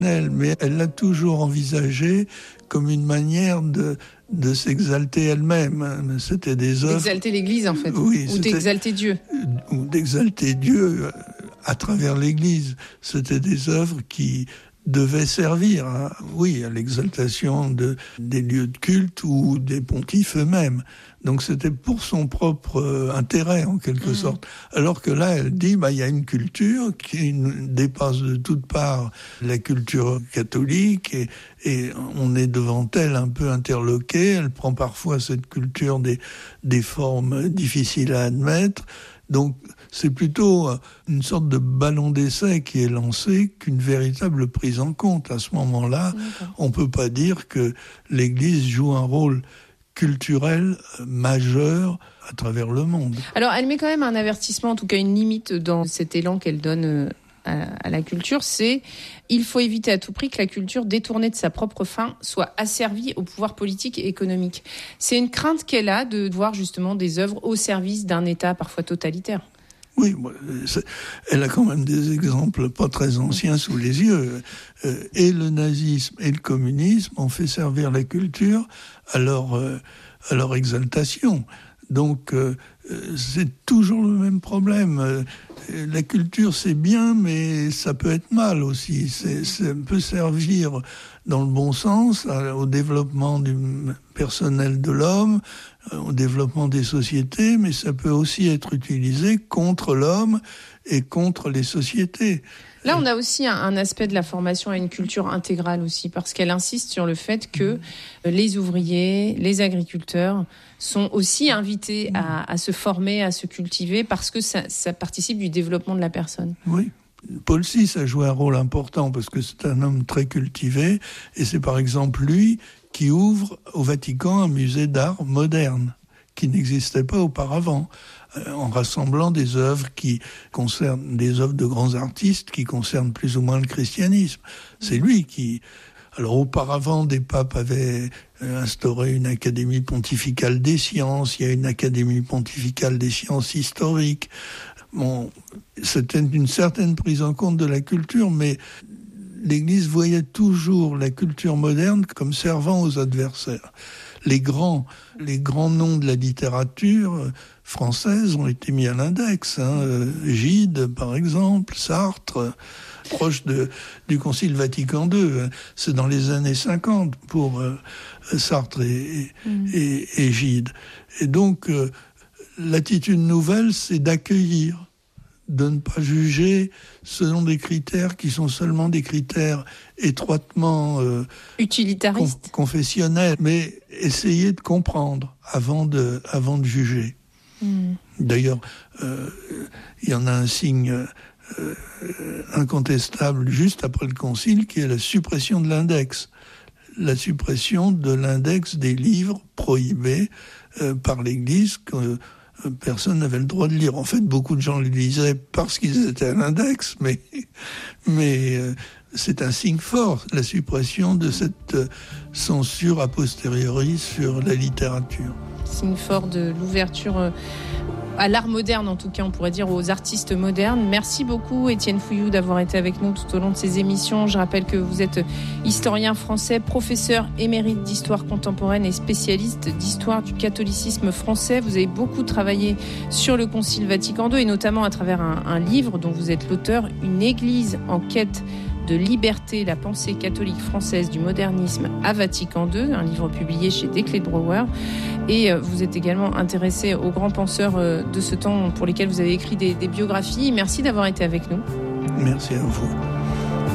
Mais elle l'a toujours envisagé comme une manière de s'exalter elle-même. C'était des œuvres... D'exalter l'Église, en fait. Oui, ou d'exalter Dieu. Ou d'exalter Dieu à travers l'Église. C'était des œuvres qui devaient servir, à l'exaltation des lieux de culte ou des pontifes eux-mêmes. Donc c'était pour son propre intérêt, en quelque sorte. Alors que là, elle dit, il y a une culture qui dépasse de toutes parts la culture catholique et on est devant elle un peu interloqué. Elle prend parfois cette culture des formes difficiles à admettre. Donc c'est plutôt une sorte de ballon d'essai qui est lancé qu'une véritable prise en compte. À ce moment-là, on ne peut pas dire que l'Église joue un rôle culturel majeur à travers le monde. Alors, elle met quand même un avertissement, en tout cas une limite dans cet élan qu'elle donne à la culture, c'est il faut éviter à tout prix que la culture détournée de sa propre fin soit asservie au pouvoir politique et économique. C'est une crainte qu'elle a de voir justement des œuvres au service d'un État parfois totalitaire. Oui, elle a quand même des exemples pas très anciens sous les yeux. Et le nazisme et le communisme ont fait servir la culture à leur exaltation. Donc, c'est toujours le même problème. La culture, c'est bien, mais ça peut être mal aussi. Ça peut servir dans le bon sens au développement du personnel de l'homme, au développement des sociétés, mais ça peut aussi être utilisé contre l'homme et contre les sociétés. Là, on a aussi un aspect de la formation à une culture intégrale aussi, parce qu'elle insiste sur le fait que les ouvriers, les agriculteurs sont aussi invités à se former, à se cultiver, parce que ça participe du développement de la personne. Oui. Paul VI a joué un rôle important parce que c'est un homme très cultivé et c'est par exemple lui qui ouvre au Vatican un musée d'art moderne qui n'existait pas auparavant, en rassemblant des œuvres qui concernent des œuvres de grands artistes qui concernent plus ou moins le christianisme. C'est lui qui... Alors auparavant, des papes avaient instauré une académie pontificale des sciences, il y a une académie pontificale des sciences historiques. Bon, c'était une certaine prise en compte de la culture, mais l'Église voyait toujours la culture moderne comme servant aux adversaires. Les grands noms de la littérature française ont été mis à l'index. Gide, par exemple, Sartre, proche du Concile Vatican II. C'est dans les années 50 pour Sartre et Gide. Et donc, l'attitude nouvelle, c'est d'accueillir, de ne pas juger selon des critères qui sont seulement des critères étroitement utilitaristes, confessionnels, mais essayer de comprendre avant de juger. D'ailleurs, il y en a un signe incontestable juste après le Concile qui est la suppression de l'index. La suppression de l'index des livres prohibés par l'Église que personne n'avait le droit de lire. En fait, beaucoup de gens les lisaient parce qu'ils étaient à l'index, mais c'est un signe fort, la suppression de cette censure a posteriori sur la littérature. Signe fort de l'ouverture à l'art moderne, en tout cas, on pourrait dire aux artistes modernes. Merci beaucoup, Étienne Fouilloux, d'avoir été avec nous tout au long de ces émissions. Je rappelle que vous êtes historien français, professeur émérite d'histoire contemporaine et spécialiste d'histoire du catholicisme français. Vous avez beaucoup travaillé sur le Concile Vatican II et notamment à travers un livre dont vous êtes l'auteur, Une Église en quête de liberté, la pensée catholique française du modernisme à Vatican II, un livre publié chez Desclés de Brouwer. Et vous êtes également intéressé aux grands penseurs de ce temps pour lesquels vous avez écrit des biographies. Merci d'avoir été avec nous. Merci à vous.